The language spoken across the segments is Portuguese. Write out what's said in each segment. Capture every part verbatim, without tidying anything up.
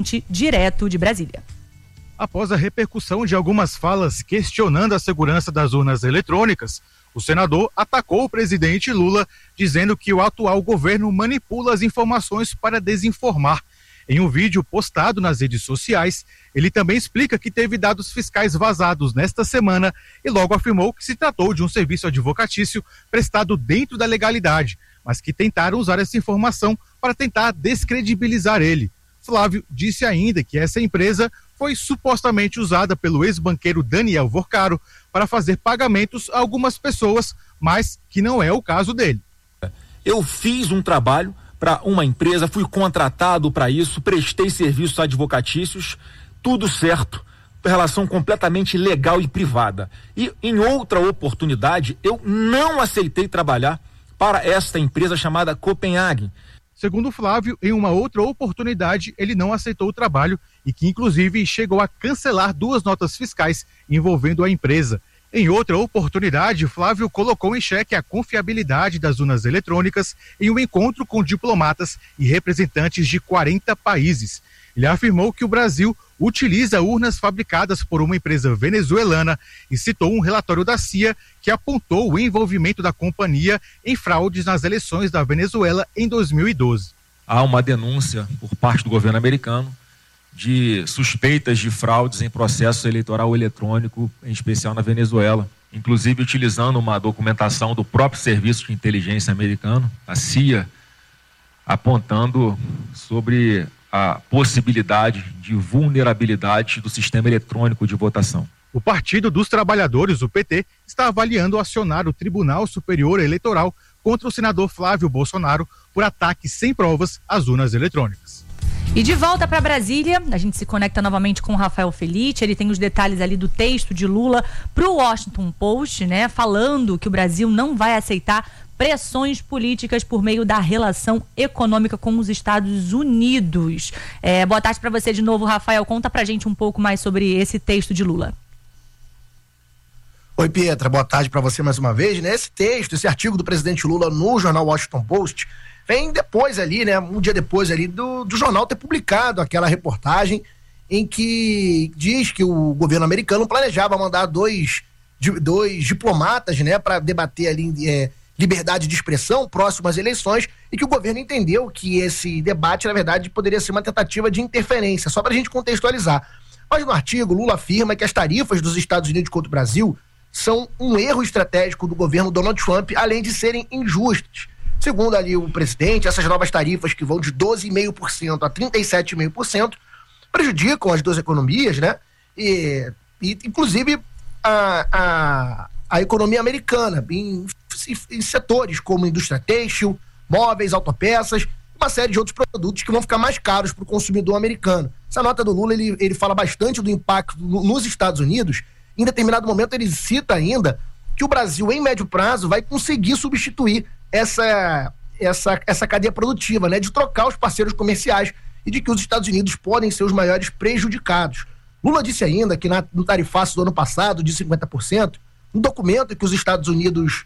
Direto de Brasília. Após a repercussão de algumas falas questionando a segurança das urnas eletrônicas, o senador atacou o presidente Lula, dizendo que o atual governo manipula as informações para desinformar. Em um vídeo postado nas redes sociais, ele também explica que teve dados fiscais vazados nesta semana e logo afirmou que se tratou de um serviço advocatício prestado dentro da legalidade, mas que tentaram usar essa informação para tentar descredibilizar ele. Flávio disse ainda que essa empresa foi supostamente usada pelo ex-banqueiro Daniel Vorcaro para fazer pagamentos a algumas pessoas, mas que não é o caso dele. Eu fiz um trabalho para uma empresa, fui contratado para isso, prestei serviços advocatícios, tudo certo, relação completamente legal e privada. E em outra oportunidade, eu não aceitei trabalhar para esta empresa chamada Copenhagen. Segundo Flávio, em uma outra oportunidade, ele não aceitou o trabalho e que, inclusive, chegou a cancelar duas notas fiscais envolvendo a empresa. Em outra oportunidade, Flávio colocou em xeque a confiabilidade das urnas eletrônicas em um encontro com diplomatas e representantes de quarenta países. Ele afirmou que o Brasil utiliza urnas fabricadas por uma empresa venezuelana e citou um relatório da C I A que apontou o envolvimento da companhia em fraudes nas eleições da Venezuela em dois mil e doze. Há uma denúncia por parte do governo americano de suspeitas de fraudes em processo eleitoral eletrônico, em especial na Venezuela, inclusive utilizando uma documentação do próprio Serviço de Inteligência americano, a C I A, apontando sobre a possibilidade de vulnerabilidade do sistema eletrônico de votação. O Partido dos Trabalhadores, o P T, está avaliando acionar o Tribunal Superior Eleitoral contra o senador Flávio Bolsonaro por ataque sem provas às urnas eletrônicas. E de volta para Brasília, a gente se conecta novamente com o Rafael Felice. Ele tem os detalhes ali do texto de Lula para o Washington Post, né? Falando que o Brasil não vai aceitar pressões políticas por meio da relação econômica com os Estados Unidos. É, boa tarde para você de novo, Rafael. Conta pra gente um pouco mais sobre esse texto de Lula. Oi, Pietra, boa tarde para você mais uma vez, né? Esse texto, esse artigo do presidente Lula no jornal Washington Post vem depois ali, né? Um dia depois ali do, do jornal ter publicado aquela reportagem em que diz que o governo americano planejava mandar dois, dois diplomatas, né? Para debater ali é, liberdade de expressão próximo às eleições e que o governo entendeu que esse debate, na verdade, poderia ser uma tentativa de interferência, só para a gente contextualizar. Mas no artigo, Lula afirma que as tarifas dos Estados Unidos contra o Brasil são um erro estratégico do governo Donald Trump, além de serem injustas. Segundo ali o presidente, essas novas tarifas que vão de doze vírgula cinco por cento a trinta e sete vírgula cinco por cento prejudicam as duas economias, né? E, e inclusive a, a, a economia americana, em, em setores como indústria têxtil, móveis, autopeças, uma série de outros produtos que vão ficar mais caros para o consumidor americano. Essa nota do Lula, ele, ele fala bastante do impacto nos Estados Unidos. Em determinado momento ele cita ainda que o Brasil, em médio prazo, vai conseguir substituir essa, essa, essa cadeia produtiva, né, de trocar os parceiros comerciais e de que os Estados Unidos podem ser os maiores prejudicados. Lula disse ainda que na, no tarifaço do ano passado, de cinquenta por cento, no documento em que os Estados Unidos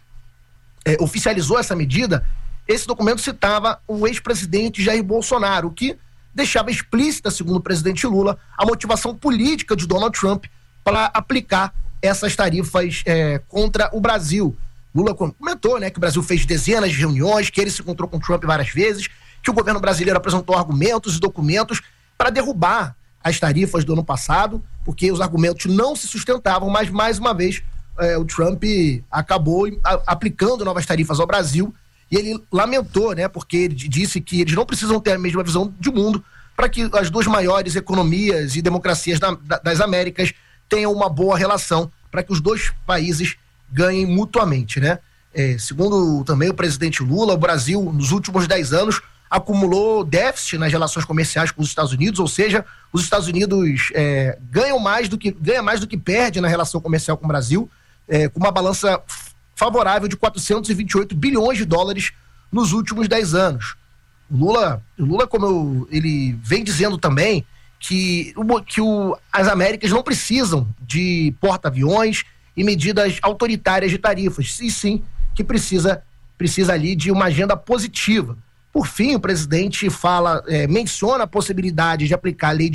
é, oficializou essa medida, esse documento citava o ex-presidente Jair Bolsonaro, que deixava explícita, segundo o presidente Lula, a motivação política de Donald Trump para aplicar essas tarifas é, contra o Brasil. Lula comentou, né, que o Brasil fez dezenas de reuniões, que ele se encontrou com Trump várias vezes, que o governo brasileiro apresentou argumentos e documentos para derrubar as tarifas do ano passado, porque os argumentos não se sustentavam, mas mais uma vez é, o Trump acabou a, aplicando novas tarifas ao Brasil e ele lamentou, né, porque ele disse que eles não precisam ter a mesma visão de mundo para que as duas maiores economias e democracias da, da, das Américas tenham uma boa relação, para que os dois países ganhem mutuamente, né? É, segundo também o presidente Lula, o Brasil, nos últimos dez anos, acumulou déficit nas relações comerciais com os Estados Unidos, ou seja, os Estados Unidos é, ganham mais do que, ganha mais do que perde na relação comercial com o Brasil, é, com uma balança favorável de quatrocentos e vinte e oito bilhões de dólares nos últimos dez anos. O Lula, o Lula como eu, ele vem dizendo também, que, que o, as Américas não precisam de porta-aviões e medidas autoritárias de tarifas, e sim que precisa, precisa ali de uma agenda positiva. Por fim, o presidente fala, é, menciona a possibilidade de aplicar a lei de